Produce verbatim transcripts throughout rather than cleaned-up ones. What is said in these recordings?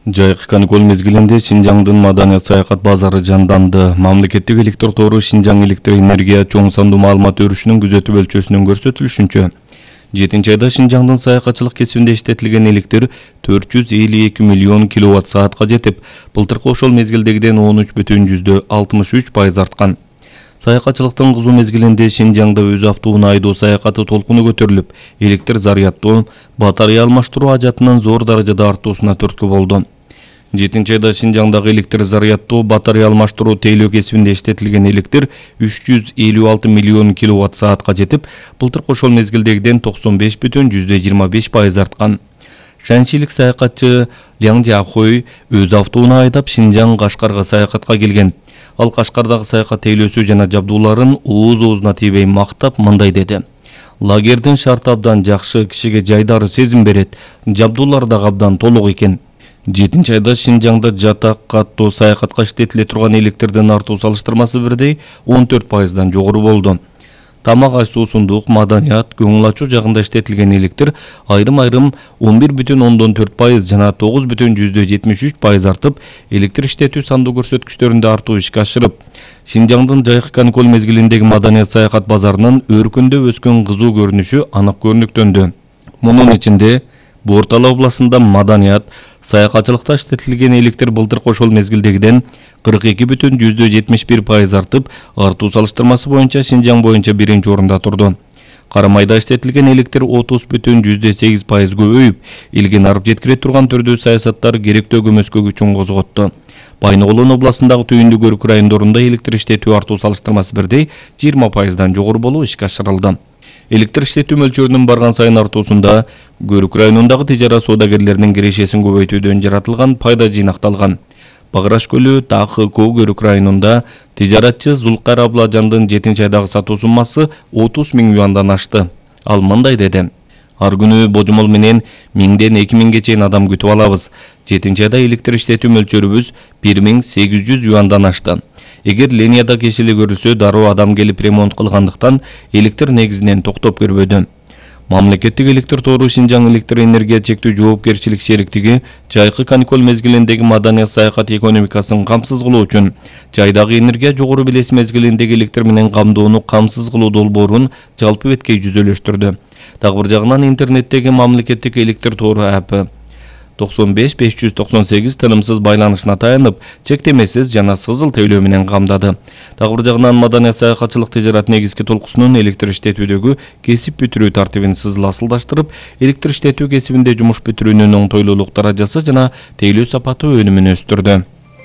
Жайкы каникул мезгилинде Шинжаңдын маданият саякат базары жанданды. Мамлекеттик электр тору Шинжаң электр энергия чоң сандуу маалымат өрүшүнүн күзөтүү өлчөсүнүн көрсөтүлүшүнчө жетинчи айда Шинжаңдын саякатчылык кесибинде иштетилген электр төрт жүз элүү эки миллион киловатт саатка жетип, былтыркы ошол мезгилдегиден он үч бүтүн жүздө алтымыш үч пайыз арткан. Саякатчылыктын кызуу мезгилинде Шинжаңда өз автоунаа айдоо саякаты толкуну көтөрүлүп, электр зарядтоо, батарея алмаштыруу ажатынын зор даражада артуусуна түрткү болду. жетинчи айда Шинжаңдагы электр зарядтоо, батарея алмаштыруу тейлөө кесибинде иштетилген электр үч жүз элүү алты миллион киловатт саатка жетип, былтыркы ошол мезгилдегиден токсон беш бүтүн жүздө жыйырма беш пайыз арткан. Шанчилик саякатчы Ляң Жахой өз автоунаа айдап Шинжаң Кашкарга саякатка келген. Ал Кашкардагы саякат тейлөөсү жана жабдууларын ооз-оозуна тийбей мактап мындай деди: "Лагердин шарты абдан жакшы, кишиге жайдары сезим берет. Жабдуулар да абдан толук экен." жетинчи айда Шинжаңда жатак, каттоо саякатка иштетиле турган электрдин артуу салыштырмасы бирдей он төрт пайыздан жогору болду. Тамак аш суусундук, маданият, көңүл ачуу жагында иштетилген электр айрым-айрым он бир бүтүн ондон төрт пайыз жана тогуз бүтүн жүздө жетимиш үч пайыз артып, электр иштетүү сандуу көрсөткүчтөрүндө артуу ишке ашырып, Шинжаңдын жайкы каникул мезгилиндеги маданият саякат базарынын өркүндөп өскөн кызуу көрүнүшү анык көрүнүктөндү. Мунун ичинде Бортала областында маданият, саякатчылыкта иштетилген электр былтыркы ошол мезгилдегиден кырк эки бүтүн жүздө жетимиш бир пайыз артып, артуу салыштырмасы боюнча Шинжаң боюнча биринчи орунда турду. Карамайда иштетилген электр отуз бүтүн жүздө сегиз пайыз көбөйүп, элге нарып жеткире турган түрдүү саясаттар керектөө көмөскө күчүн козготту. Байноголон областындагы түйүндүк өрүк райондорунда электр иштетүү артуу салыштырмасы бирдей жыйырма пайыздан жогору болуу ишке ашырылды. Электр иштетүү мөлчөрүнүн барган сайын артуусунда Көрүк районундагы тижара соодагерлеринин кирешесин көбөйтүүдөн жаратылган пайда жыйнакталган. Багыраш көлү ТАХК Көрүк районунда тижаратчы Зулкар Абладжандын жетинчи айдагы сатуу суммасы отуз миң юандан ашты. Ал мындай деди: "Ар күнү божомол менен миңден эки миңге чейин адам күтүп алабыз. жетинчи айда электр иштетүү мөлчөрүбүз бир миң сегиз жүз юандан ашты. Эгер линияда кешили көрүлсө, дароо адам келип ремонт кылгандыктан электр негизинен токтоп көрбөдү." Мамлекеттик электр тору Шинжаң электр энергия чектүү жоопкерчилик шериктиги жайкы каникул мезгилиндеги маданият саякат экономикасын камсыз кылуу үчүн жайдагы энергия жогору белеси мезгилиндеги электр менен камдоону камсыз кылуу долбоорун жалпы беткей жүзөлөштүрдү. Дагы бир жагынан интернеттеги мамлекеттик электр тору апы токсон беш беш жүз токсон сегиз тынымсыз байланышына таянып, чектемесиз жана сызыл тейлөө менен камдады. Дагы бир жагынан маданият саякатчылык тижарат негизги толкусунун электр иштетүүдөгү кесип бүтүрүү тартибин сызыл асылдаштырып, электр иштетүү кесибинде жумуш бүтүрүүнүн оңтойлуулук даражасы жана тейлөө сапаты өнүмүн өстүрдү.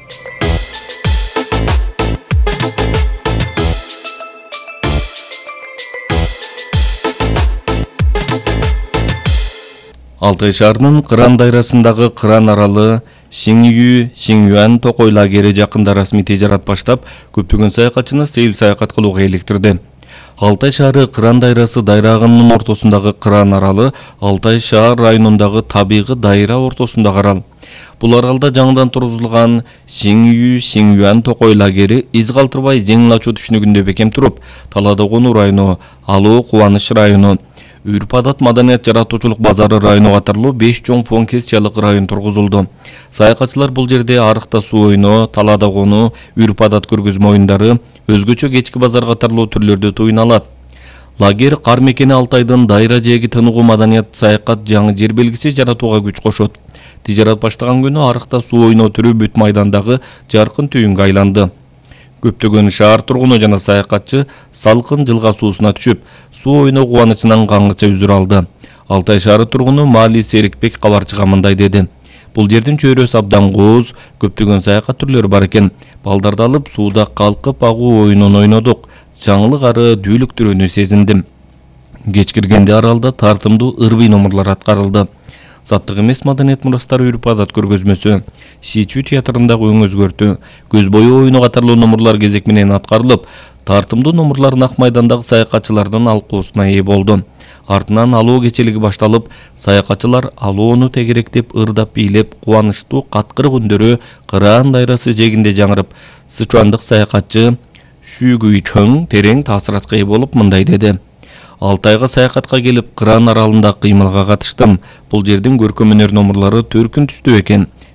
Алтай шаарынын Кыран дайрасындагы Кыран аралы Сиңүү Сиңюан Токой лагери жакында расмий тижарат баштап, көптөгөн саякатчыны сейил саякат кылууга иликтирди. Алтай шаары Кыран дайрасы дайрагынын ортосундагы Кыран аралы Алтай шаар районундагы табигый дайра ортосундагы арал. Бул аралда жаңыдан тургузулган Сиңүү Сиңюан Токой лагери из калтырбай жеңил ачуу түшүнүгүндө бекем туруп, Таладогону району, Алуу Кубаныч району, Үрпадат маданият жаратуучулук базары району катарлуу беш чоң фонкессиялык район тургузулду. Саякатчылар бул жерде Арыкта суу ойно, Таладогону, Үрпадат көргөзмө оюндары, өзгөчө кечки базар катарлуу түрлөрдө туюна алат. Лагер кар мекени Алтайдын дайра жээги тыныгуу маданият саякат жаңы жер белгиси жаратууга күч кошот. Тижарат баштаган күнү Арыкта суу ойно түрү бүт майдандагы жаркын түйүнгө айланды. Көптөгөн шаар тургуну жана саякатчы салкын жылга суусуна түшүп, суу ойно кубанычынан каңгыча үзүр алды. Алтай шаары тургуну Маали Серикбек кабарчыга мындай деди: "Бул жердин чөйрөсү абдан кооз, көптөгөн саякат түрлөрү бар экен. Балдарды алып сууда калкып агуу оюнун ойнодук. Жаңылык ары дүүлүктүрүүнү сезиндим. Кеч киргенде аралда тартымдуу ырбый номурлар аткарылды. Саттык эмес маданият мурастары Үрпадат көргөзмөсү, Сичүү театрындагы өң өзгөртүү, көз бою оюну катарлуу номурлар кезек менен аткарылып, тартымдуу номурлар Ак майдандагы саякатчылардын алкоосуна ээ болду. Артынан алуу кечелиги башталып, саякатчылар алоону тегеректеп, ырдап бийлеп, кубанычтуу каткырык үндөрү Кыран дайрасы жээгинде жаңырып, сычуандык саякатчы Шүгүй Чөң терең таасиратка ээ болуп мындай деди: Алтайга саякатка келип, Кыран аралында кыймылга катыштым. Бул жердин көркөм өнөр номурлары төркүн түстүү экен.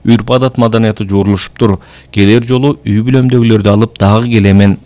үрп адат маданияты жорулушуптур. Келер жолу үй бүлөмдөгүлөрдү алып дагы келемен.